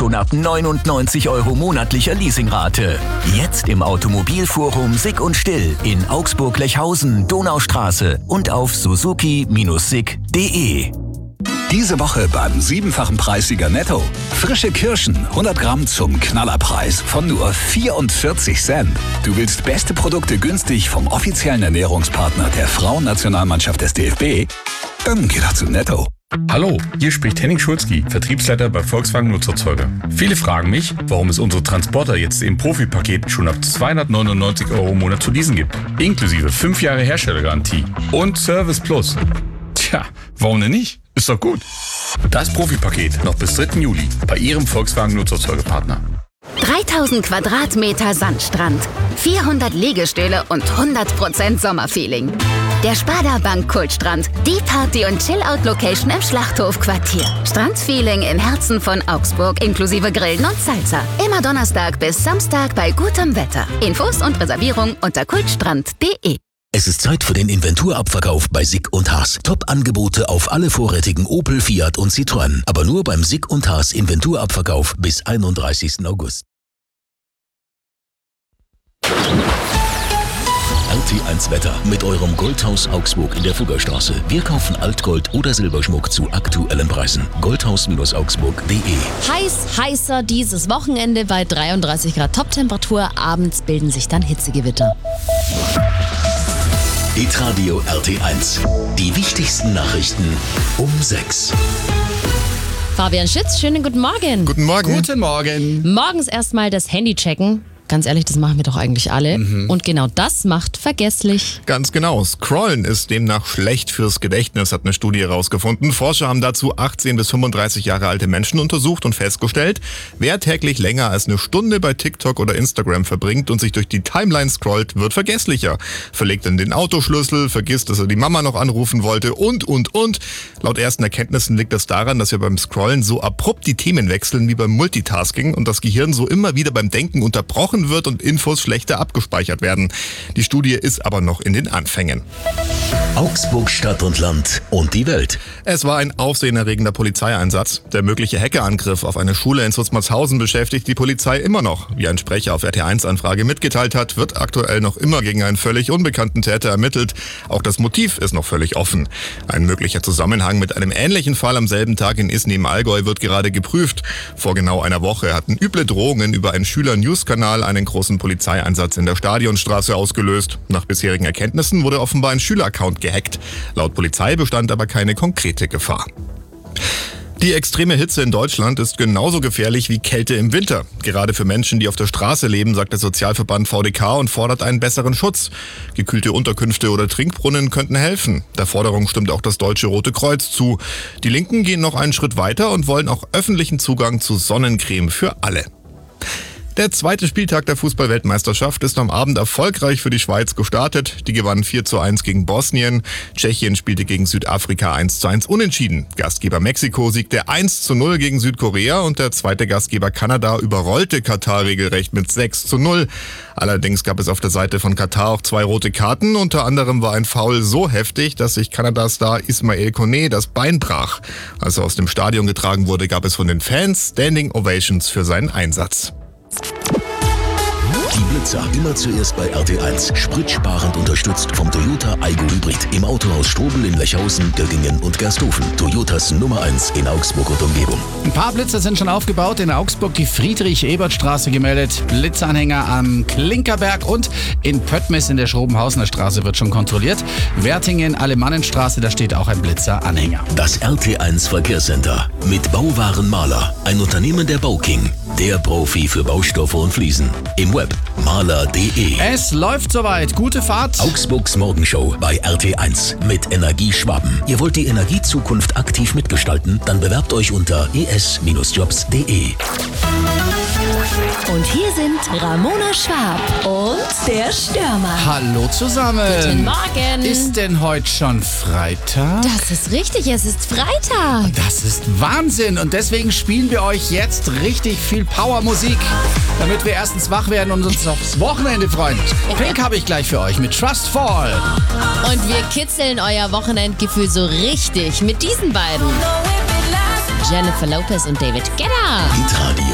schon ab 99 € monatlicher Leasingrate. Jetzt im Automobilforum Sick und Still in Augsburg-Lechhausen, Donaustraße und auf suzuki-sick.de. Diese Woche beim 7-fachen Preissieger Netto. Frische Kirschen, 100 Gramm zum Knallerpreis von nur 44 Cent. Du willst beste Produkte günstig vom offiziellen Ernährungspartner der Frauennationalmannschaft des DFB? Dann geh doch zu Netto. Hallo, hier spricht Henning Schulzki, Vertriebsleiter bei Volkswagen Nutzerzeuger. Viele fragen mich, warum es unsere Transporter jetzt im Profi-Paket schon ab 299 € im Monat zu leasen gibt. Inklusive 5 Jahre Herstellergarantie und Service Plus. Tja, warum denn nicht? Ist doch gut. Das Profi-Paket noch bis 3. Juli bei Ihrem Volkswagen Nutzerzeugerpartner. 3000 Quadratmeter Sandstrand, 400 Liegestühle und 100% Sommerfeeling. Der Sparda Bank Kultstrand, die Party- und Chill-Out-Location im Schlachthofquartier. Strandfeeling im Herzen von Augsburg inklusive Grillen und Salsa. Immer Donnerstag bis Samstag bei gutem Wetter. Infos und Reservierung unter kultstrand.de. Es ist Zeit für den Inventurabverkauf bei Sick und Haas. Top-Angebote auf alle vorrätigen Opel, Fiat und Citroën. Aber nur beim Sick und Haas Inventurabverkauf bis 31. August. RT1 Wetter mit eurem Goldhaus Augsburg in der Fuggerstraße. Wir kaufen Altgold oder Silberschmuck zu aktuellen Preisen. Goldhaus-augsburg.de. Heißer dieses Wochenende bei 33 Grad Toptemperatur. Abends bilden sich dann Hitzegewitter. Hitradio RT1. Die wichtigsten Nachrichten um 6. Fabian Schütz, schönen guten Morgen. Guten Morgen. Guten Morgen. Morgens erstmal das Handy checken. Ganz ehrlich, das machen wir doch eigentlich alle. Und genau das macht vergesslich. Ganz genau. Scrollen ist demnach schlecht fürs Gedächtnis, hat eine Studie herausgefunden. Forscher haben dazu 18 bis 35 Jahre alte Menschen untersucht und festgestellt, wer täglich länger als eine Stunde bei TikTok oder Instagram verbringt und sich durch die Timeline scrollt, wird vergesslicher. Verlegt dann den Autoschlüssel, vergisst, dass er die Mama noch anrufen wollte und. Laut ersten Erkenntnissen liegt das daran, dass wir beim Scrollen so abrupt die Themen wechseln wie beim Multitasking und das Gehirn so immer wieder beim Denken unterbrochen wird und Infos schlechter abgespeichert werden. Die Studie ist aber noch in den Anfängen. Augsburg, Stadt und Land und die Welt. Es war ein aufsehenerregender Polizeieinsatz. Der mögliche Hackerangriff auf eine Schule in Sulzmarshausen beschäftigt die Polizei immer noch. Wie ein Sprecher auf RT1-Anfrage mitgeteilt hat, wird aktuell noch immer gegen einen völlig unbekannten Täter ermittelt. Auch das Motiv ist noch völlig offen. Ein möglicher Zusammenhang mit einem ähnlichen Fall am selben Tag in Isny im Allgäu wird gerade geprüft. Vor genau einer Woche hatten üble Drohungen über einen Schüler-News-Kanal einen großen Polizeieinsatz in der Stadionstraße ausgelöst. Nach bisherigen Erkenntnissen wurde offenbar ein Schüleraccount gehackt. Laut Polizei bestand aber keine konkrete Gefahr. Die extreme Hitze in Deutschland ist genauso gefährlich wie Kälte im Winter. Gerade für Menschen, die auf der Straße leben, sagt der Sozialverband VDK und fordert einen besseren Schutz. Gekühlte Unterkünfte oder Trinkbrunnen könnten helfen. Der Forderung stimmt auch das Deutsche Rote Kreuz zu. Die Linken gehen noch einen Schritt weiter und wollen auch öffentlichen Zugang zu Sonnencreme für alle. Der zweite Spieltag der Fußball-Weltmeisterschaft ist am Abend erfolgreich für die Schweiz gestartet. Die gewann 4:1 gegen Bosnien. Tschechien spielte gegen Südafrika 1:1 unentschieden. Gastgeber Mexiko siegte 1:0 gegen Südkorea und der zweite Gastgeber Kanada überrollte Katar regelrecht mit 6:0. Allerdings gab es auf der Seite von Katar auch 2 rote Karten. Unter anderem war ein Foul so heftig, dass sich Kanada-Star Ismail Koné das Bein brach. Als er aus dem Stadion getragen wurde, gab es von den Fans Standing Ovations für seinen Einsatz. Die Blitzer immer zuerst bei RT1. Spritsparend unterstützt vom Toyota Aygo Hybrid. Im Autohaus Strobel in Lechhausen, Göggingen und Gersthofen. Toyotas Nummer 1 in Augsburg und Umgebung. Ein paar Blitzer sind schon aufgebaut. In Augsburg die Friedrich-Ebert-Straße gemeldet. Blitzanhänger am Klinkerberg und in Pöttmes in der Schrobenhausener Straße wird schon kontrolliert. Wertingen, Alemannenstraße, da steht auch ein Blitzeranhänger. Das RT1 Verkehrscenter mit Bauwaren Maler. Ein Unternehmen der Bauking. Der Profi für Baustoffe und Fliesen. Im Web maler.de. Es läuft soweit. Gute Fahrt. Augsburgs Morgenshow bei RT1 mit Energie Schwaben. Ihr wollt die Energiezukunft aktiv mitgestalten? Dann bewerbt euch unter es-jobs.de. Und hier sind Ramona Schwab und der Stürmer. Hallo zusammen. Guten Morgen. Ist denn heute schon Freitag? Das ist richtig, es ist Freitag. Das ist Wahnsinn und deswegen spielen wir euch jetzt richtig viel Powermusik, damit wir erstens wach werden und uns aufs Wochenende freuen. Pink habe ich gleich für euch mit Trust Fall. Und wir kitzeln euer Wochenendgefühl so richtig mit diesen beiden. Jennifer Lopez und David Guetta. Hitradio